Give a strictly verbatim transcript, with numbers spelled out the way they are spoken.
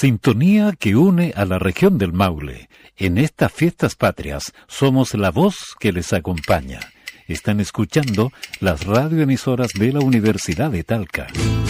Sintonía que une a la región del Maule. En estas fiestas patrias somos la voz que les acompaña. Están escuchando las radioemisoras de la Universidad de Talca.